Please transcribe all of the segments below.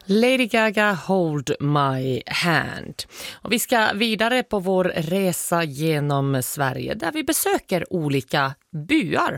Lady Gaga, Hold My Hand. Och vi ska vidare på vår resa genom Sverige där vi besöker olika byar.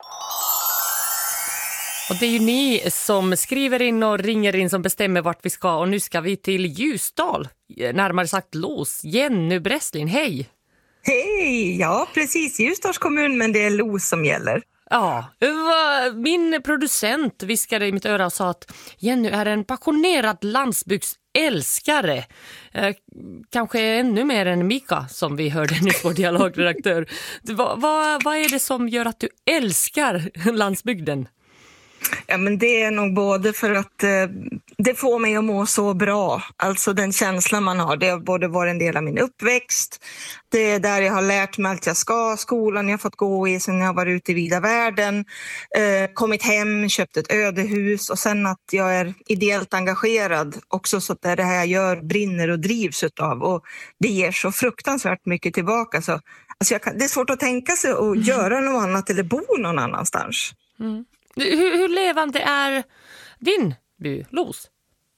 Och det är ju ni som skriver in och ringer in som bestämmer vart vi ska. Och nu ska vi till Ljusdal, närmare sagt Los. Jenny Bresslin, hej! Hej! Ja, precis. Ljusdals kommun, men det är Los som gäller. Ja, min producent viskade i mitt öra och sa att Jenny är en passionerad landsbygdsälskare. Kanske ännu mer än Mika som vi hörde nyss, vår dialogredaktör. Vad är det som gör att du älskar landsbygden? Ja, men det är nog både för att det får mig att må så bra. Alltså den känslan man har. Det har både varit en del av min uppväxt. Det är där jag har lärt mig allt jag ska. Skolan jag har fått gå i sen jag har varit ute i vida världen. Kommit hem, köpt ett ödehus. Och sen att jag är ideellt engagerad. Också så att det här jag gör brinner och drivs utav. Och det ger så fruktansvärt mycket tillbaka. Så, alltså det är svårt att tänka sig att göra något annat eller bo någon annanstans. Mm. Hur levande är din by, Los?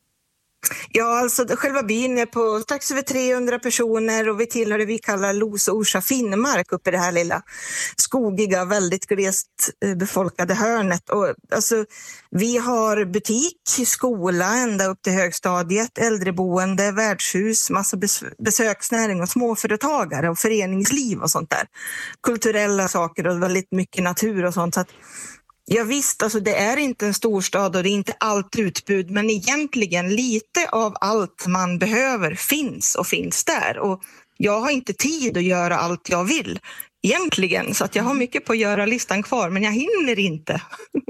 Ja, alltså själva byn är på strax över 300 personer och vi tillhör det vi kallar Los och Orsa Finnmark uppe i det här lilla skogiga, väldigt glest befolkade hörnet. Och, alltså, vi har butik, skola ända upp till högstadiet, äldreboende, värdshus, massa besöksnäring och småföretagare och föreningsliv och sånt där. Kulturella saker och väldigt mycket natur och sånt. Så att ja visst, alltså det är inte en storstad och det är inte allt utbud, men egentligen lite av allt man behöver finns där. Och jag har inte tid att göra allt jag vill egentligen, så att jag har mycket på att göra listan kvar, men jag hinner inte.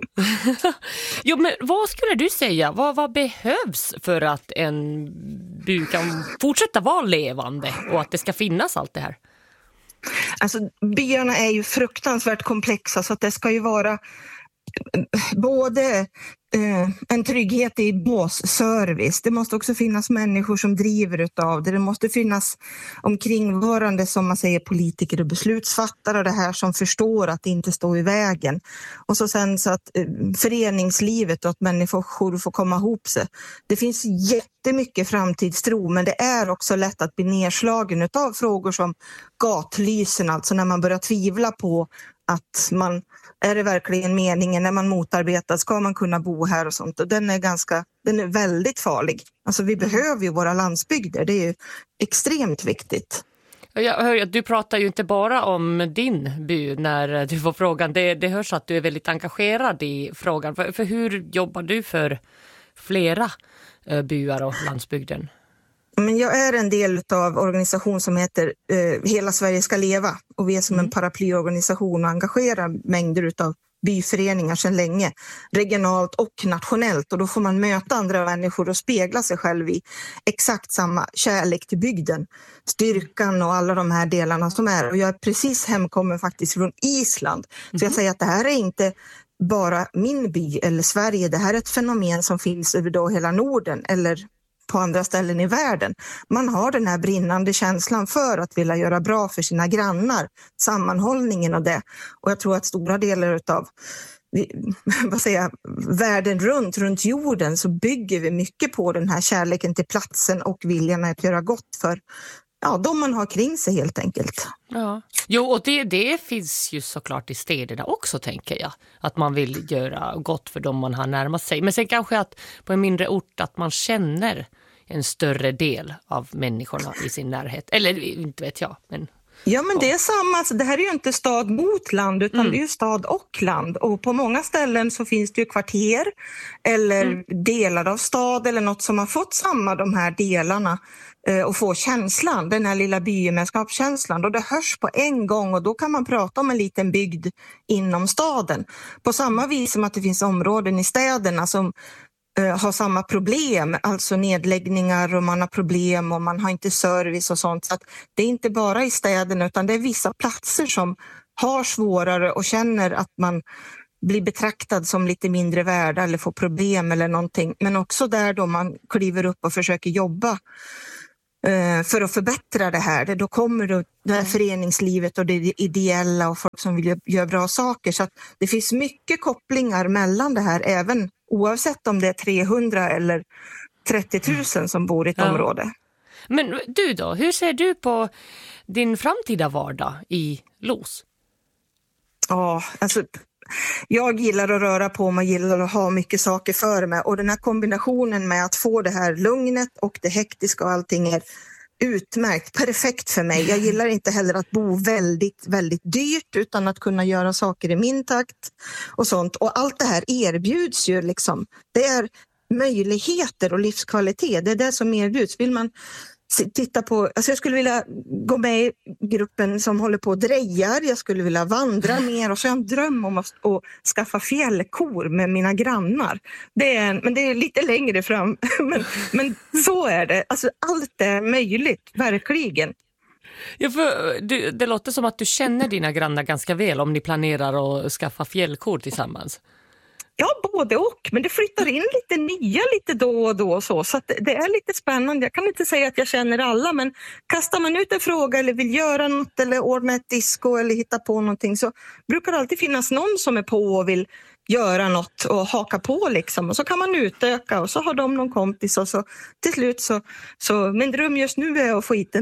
Jo, men vad skulle du säga? Vad behövs för att en by kan fortsätta vara levande och att det ska finnas allt det här? Alltså byarna är ju fruktansvärt komplexa, så att det ska ju vara både en trygghet i basservice. Det måste också finnas människor som driver utav det. Det måste finnas omkringvarande, som man säger, politiker och beslutsfattare och det här som förstår att det inte står i vägen. Och så sen så att föreningslivet och att människor får komma ihop sig. Det finns jättemycket framtidstro, men det är också lätt att bli nedslagen utav frågor som gatlysen, alltså när man börjar tvivla på att är det verkligen meningen när man motarbetar, ska man kunna bo här och sånt. Och den är väldigt farlig. Alltså vi behöver ju våra landsbygder, det är ju extremt viktigt. Jag hör att du pratar ju inte bara om din by när du får frågan. Det hörs att du är väldigt engagerad i frågan. För hur jobbar du för flera byar och landsbygden? Men jag är en del av organisation som heter Hela Sverige ska leva. Och vi är som en paraplyorganisation och engagerar mängder av byföreningar sedan länge. Regionalt och nationellt. Och då får man möta andra människor och spegla sig själv i exakt samma kärlek till bygden. Styrkan och alla de här delarna som är. Och jag är precis hemkommen faktiskt från Island. Så jag säger att det här är inte bara min by eller Sverige. Det här är ett fenomen som finns över då hela Norden eller på andra ställen i världen. Man har den här brinnande känslan för att vilja göra bra för sina grannar. Sammanhållningen och det. Och jag tror att stora delar av världen runt jorden så bygger vi mycket på den här kärleken till platsen och viljan att göra gott för de man har kring sig helt enkelt. Ja. Jo, och det finns ju såklart i städerna också, tänker jag. Att man vill göra gott för dem man har närmat sig. Men sen kanske att på en mindre ort att man känner en större del av människorna i sin närhet. Eller inte vet jag, men... Ja, men det är samma. Alltså, det här är ju inte stad mot land utan det är ju stad och land. Och på många ställen så finns det ju kvarter eller delar av stad eller något som har fått samma de här delarna och få känslan, den här lilla bygemenskapskänslan. Och det hörs på en gång och då kan man prata om en liten bygd inom staden. På samma vis som att det finns områden i städerna som har samma problem, alltså nedläggningar och man har problem och man har inte service och sånt. Så att det är inte bara i städerna utan det är vissa platser som har svårare och känner att man blir betraktad som lite mindre värda eller får problem eller någonting. Men också där då man kliver upp och försöker jobba för att förbättra det här. Då kommer det här föreningslivet och det ideella och folk som vill göra bra saker. Så att det finns mycket kopplingar mellan det här, även oavsett om det är 300 eller 30 000 som bor i ett område. Men du då, hur ser du på din framtida vardag i Los? Ja, alltså jag gillar att röra på mig, gillar att ha mycket saker för mig, och den här kombinationen med att få det här lugnet och det hektiska och allting är utmärkt, perfekt för mig. Jag gillar inte heller att bo väldigt, väldigt dyrt, utan att kunna göra saker i min takt och sånt. Och allt det här erbjuds ju liksom. Det är möjligheter och livskvalitet. Det är det som erbjuds. Vill man titta på, alltså jag skulle vilja gå med i gruppen som håller på och drejar. Jag skulle vilja vandra mer, och så har jag en dröm om att skaffa fjällkor med mina grannar. Men det är lite längre fram. men så är det. Alltså allt är möjligt, verkligen. Ja, för det låter som att du känner dina grannar ganska väl om ni planerar att skaffa fjällkor tillsammans. Ja, både och. Men det flyttar in lite nya lite då och då. Så att det är lite spännande. Jag kan inte säga att jag känner alla, men kastar man ut en fråga eller vill göra något eller ordna ett disco eller hitta på någonting, så brukar det alltid finnas någon som är på och vill göra något och haka på liksom. Och så kan man utöka, och så har de någon kompis, och så till slut så min dröm just nu är att få hit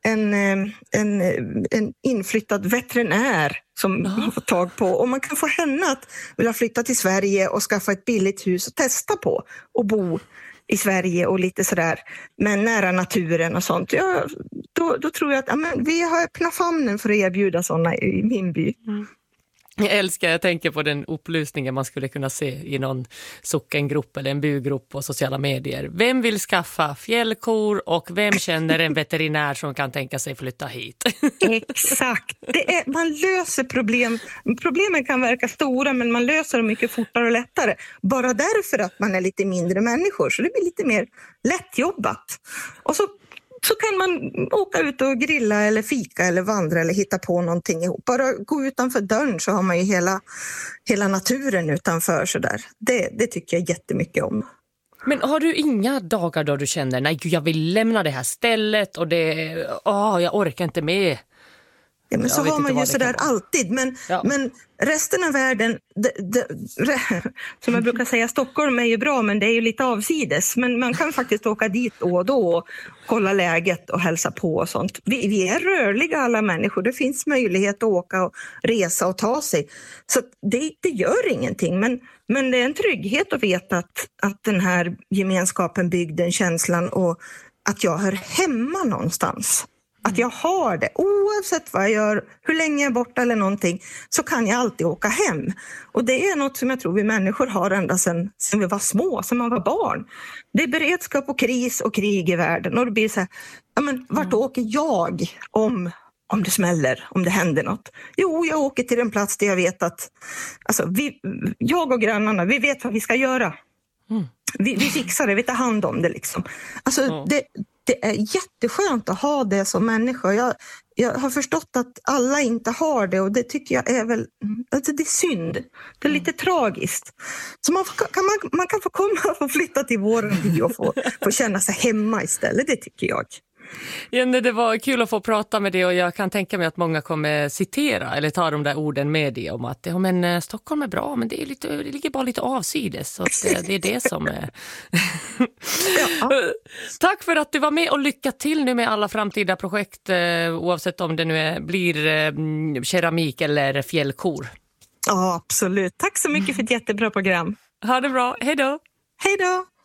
en inflyttad veterinär som man får tag på, och man kan få henne att vilja flytta till Sverige och skaffa ett billigt hus och testa på och bo i Sverige och lite sådär, men nära naturen och sånt. Då tror jag att vi har öppna famnen för att erbjuda sådana i min by. Jag tänker på den upplysningen man skulle kunna se i någon sockengrupp eller en bygrupp på sociala medier. Vem vill skaffa fjällkor och vem känner en veterinär som kan tänka sig flytta hit? Exakt. Man löser problem. Problemen kan verka stora, men man löser dem mycket fortare och lättare. Bara därför att man är lite mindre människor, så det blir lite mer lättjobbat. Och så kan man åka ut och grilla eller fika eller vandra eller hitta på någonting ihop. Bara gå utanför dörren så har man ju hela naturen utanför. Så där. Det tycker jag jättemycket om. Men har du inga dagar då du känner, nej jag vill lämna det här stället och jag orkar inte med? Ja, men så har man ju sådär alltid. Men resten av världen, som jag brukar säga, Stockholm är ju bra, men det är ju lite avsides. Men man kan faktiskt åka dit och då och kolla läget och hälsa på och sånt. Vi är rörliga alla människor. Det finns möjlighet att åka och resa och ta sig. Så det gör ingenting. Men det är en trygghet att veta att den här gemenskapen, bygden, känslan och att jag hör hemma någonstans. Att jag har det, oavsett vad jag gör, hur länge jag är borta eller någonting, så kan jag alltid åka hem. Och det är något som jag tror vi människor har ända sedan vi var små, sedan man var barn. Det är beredskap och kris och krig i världen. Och det blir så här, vart åker jag om det smäller, om det händer något? Jo, jag åker till en plats där jag vet att jag och grannarna, vi vet vad vi ska göra. Vi fixar det, vi tar hand om det liksom. Alltså det är jätteskönt att ha det som människa. Jag har förstått att alla inte har det, och det tycker jag är väl, alltså det är synd. Det är lite tragiskt. Så man kan få komma och flytta till våren by och få känna sig hemma istället, det tycker jag. Jenny, det var kul att få prata med dig, och jag kan tänka mig att många kommer citera eller ta de där orden med dig om att Stockholm är bra, men det ligger bara lite avsides, så att det är det som är. Tack för att du var med, och lycka till nu med alla framtida projekt, oavsett om det nu blir keramik eller fjällkor. Ja, absolut. Tack så mycket för ett jättebra program. Ha det bra, hej då! Hej då!